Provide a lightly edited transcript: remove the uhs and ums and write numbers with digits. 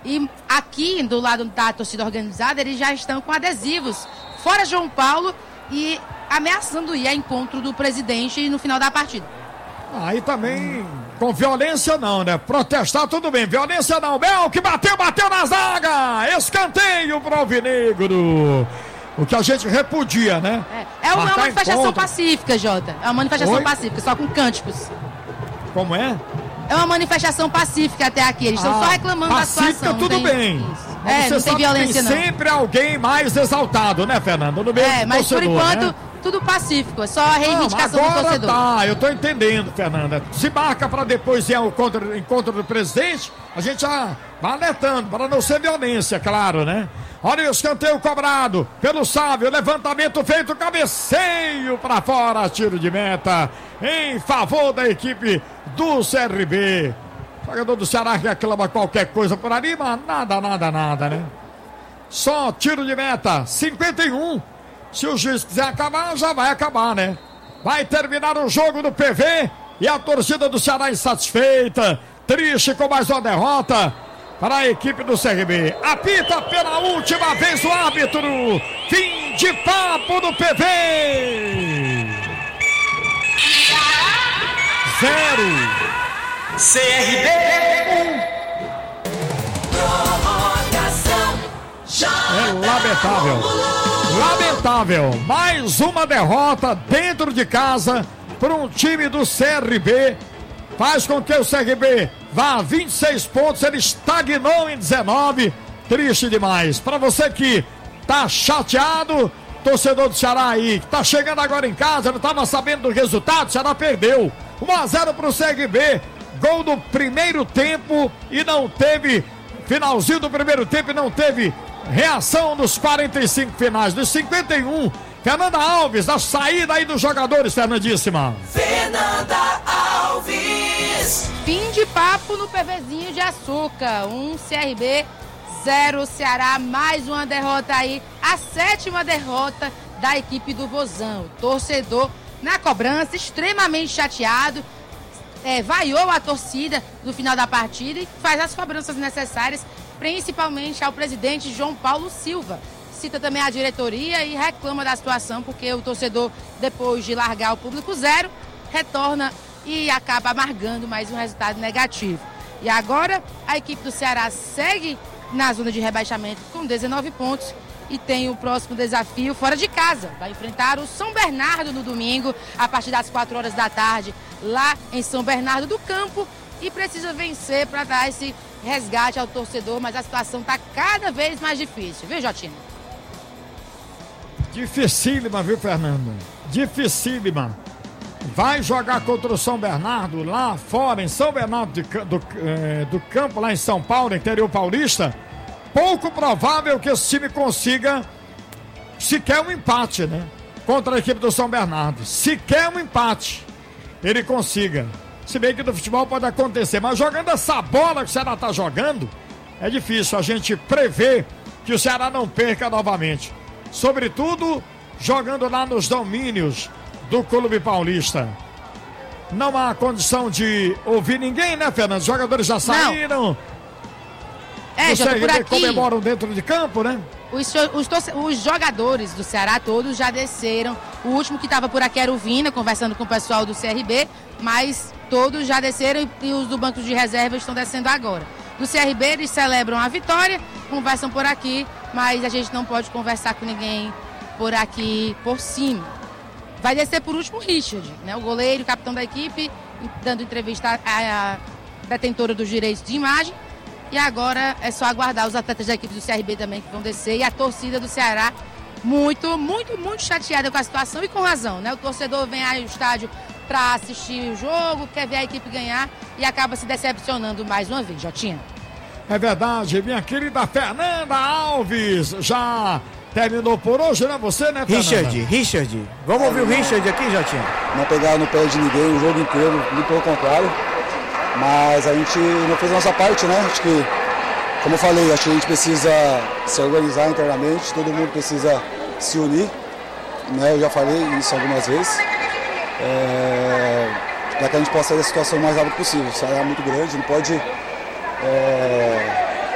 E aqui, do lado da torcida organizada, eles já estão com adesivos fora João Paulo e ameaçando ir a encontro do presidente no final da partida. Aí também, com violência não, né? Protestar tudo bem, violência não. Bel que bateu na zaga! Escanteio pro Alvinegro. O que a gente repudia, né? É uma manifestação pacífica, Jota. É uma manifestação pacífica, só com cânticos. Como é? É uma manifestação pacífica até aqui. Eles estão só reclamando da situação. Tudo bem. Não tem violência, não. Sempre alguém mais exaltado, né, Fernando? No meio do mas torcedor, por enquanto, né? Tudo pacífico. É só a reivindicação do torcedor. Tá, eu tô entendendo, Fernanda. Se marca para depois ir ao encontro do presidente, a gente já vai alertando, para não ser violência, claro, né? Olha o escanteio cobrado pelo Sávio, levantamento feito, cabeceio para fora, tiro de meta em favor da equipe do CRB. O jogador do Ceará que reclama qualquer coisa por ali, mas nada, né? Só tiro de meta, 51. Se o juiz quiser acabar, já vai acabar, né? Vai terminar o jogo do PV e a torcida do Ceará insatisfeita, triste com mais uma derrota para a equipe do CRB. Apita pela última vez o árbitro. Fim de papo do PV. 0. CRB 1. É lamentável. Mais uma derrota dentro de casa para um time do CRB. Faz com que o CRB vá a 26 pontos, ele estagnou em 19. Triste demais. Para você que tá chateado, torcedor do Ceará aí, que tá chegando agora em casa, não estava sabendo do resultado, o Ceará perdeu. 1-0 pro CRB. Gol do primeiro tempo e não teve, finalzinho do primeiro tempo e não teve reação nos 45 finais. Dos 51, Fernanda Alves, a saída aí dos jogadores, Fernandíssima. Fernanda Alves. Fim de papo no PVzinho de açúcar. 1 CRB, 0 Ceará. Mais uma derrota aí. A 7ª derrota da equipe do Vozão. Torcedor na cobrança, extremamente chateado. Vaiou a torcida no final da partida e faz as cobranças necessárias, principalmente ao presidente João Paulo Silva. Cita também a diretoria e reclama da situação, porque o torcedor, depois de largar o público 0, retorna e acaba amargando mais um resultado negativo. E agora a equipe do Ceará segue na zona de rebaixamento com 19 pontos e tem o próximo desafio fora de casa. Vai enfrentar o São Bernardo no domingo, a partir das 4 horas da tarde, lá em São Bernardo do Campo, e precisa vencer para dar esse resgate ao torcedor, mas a situação está cada vez mais difícil, viu, Jotinho? Dificílima, viu, Fernando? Dificílima. Vai jogar contra o São Bernardo lá fora, em São Bernardo do Campo, lá em São Paulo, interior paulista. Pouco provável que esse time consiga sequer um empate, né? Contra a equipe do São Bernardo. Sequer um empate ele consiga. Se bem que no futebol pode acontecer, mas jogando essa bola que o Ceará está jogando, é difícil a gente prever que o Ceará não perca novamente. Sobretudo jogando lá nos domínios do Clube Paulista. Não há condição de ouvir ninguém, né, Fernando? Os jogadores já saíram. Já por aqui comemoram dentro de campo, né? Os jogadores do Ceará todos já desceram. O último que estava por aqui era o Vina, conversando com o pessoal do CRB, mas todos já desceram e os do banco de reserva estão descendo agora. Do CRB eles celebram a vitória, conversam por aqui, mas a gente não pode conversar com ninguém por aqui por cima. Vai descer por último o Richard, né? O goleiro, o capitão da equipe, dando entrevista à detentora dos direitos de imagem. E agora é só aguardar os atletas da equipe do CRB também que vão descer. E a torcida do Ceará muito chateada com a situação e com razão, né? O torcedor vem ao estádio para assistir o jogo, quer ver a equipe ganhar e acaba se decepcionando mais uma vez, Jotinha. É verdade, minha querida Fernanda Alves. Já terminou por hoje, né? Você, né, Fernanda? Richard. Vamos ouvir o Richard aqui, Jotinha? Não pegar no pé de ninguém o jogo inteiro, muito pelo contrário. Mas a gente não fez a nossa parte, né? Acho que, como eu falei, acho que a gente precisa se organizar internamente, todo mundo precisa se unir, né? Eu já falei isso algumas vezes, para que a gente possa sair da situação o mais rápido possível. O Ceará é muito grande, não pode